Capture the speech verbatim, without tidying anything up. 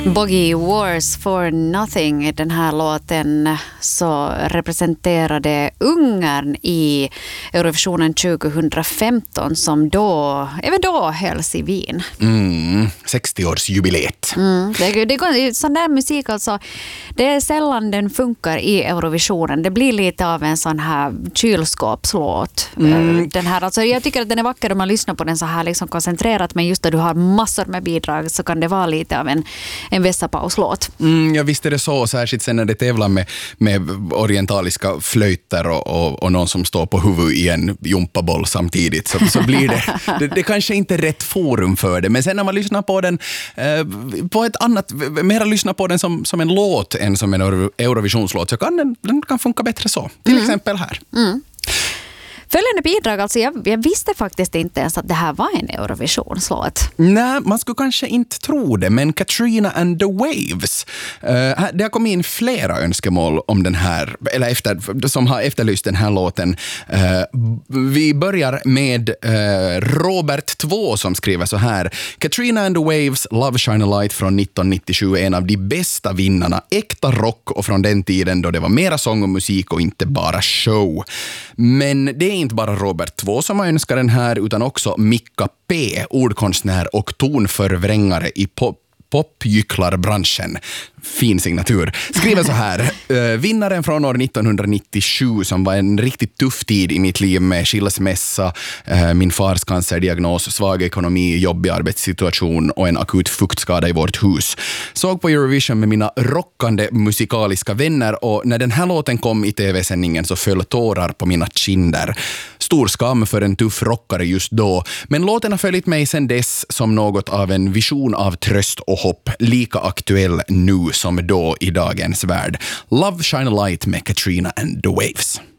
Boogie Wars for Nothing, den här låten så representerade Ungern i Eurovisionen tjugohundrafemton som då, även då hölls i Wien. Mm, sextio-årsjubileet. Mm, det, det, sån där musik alltså, det är sällan den funkar i Eurovisionen. Det blir lite av en sån här kylskåpslåt. Mm. Den här, alltså, jag tycker att den är vacker om man lyssnar på den så här liksom koncentrerat, men just när du har massor med bidrag så kan det vara lite av en en vässapauslåt. Mm, jag visste det så, särskilt sen när det tävlar med, med orientaliska flöjter och, och, och någon som står på huvud i en jumpaboll samtidigt, så, så blir det, det, det kanske inte är rätt forum för det, men sen när man lyssnar på den eh, på ett annat, mera lyssnar på den som, som en låt än som en Eurovisionslåt, så kan den, den kan funka bättre så. Till mm. exempel här. Mm. Följande bidrag, alltså jag, jag visste faktiskt inte ens att det här var en Eurovisionslåt. Nej, man skulle kanske inte tro det, men Katrina and the Waves. Uh, det har kommit in flera önskemål om den här, eller efter, som har efterlyst den här låten. Uh, vi börjar med uh, Robert två som skriver så här. Katrina and the Waves, Love Shine a Light från nittonhundranittiosju, en av de bästa vinnarna. Äkta rock och från den tiden då det var mera sång och musik och inte bara show. Men det är inte bara Robert två som har önskat den här, utan också Mika P, ordkonstnär och tonförvrängare i pop popgycklarbranschen. Fin signatur. Skriver så här. Uh, vinnaren från år nittonhundranittiosju som var en riktigt tuff tid i mitt liv med skilsmässa, uh, min fars cancerdiagnos, svag ekonomi, jobbig arbetssituation och en akut fuktskada i vårt hus. Såg på Eurovision med mina rockande musikaliska vänner och när den här låten kom i tv-sändningen så föll tårar på mina kinder. Stor skam för en tuff rockare just då, men låten har följt mig sedan dess som något av en vision av tröst och hopp, lika aktuell nu som då i dagens värld. Love Shine a Light med Katrina and the Waves.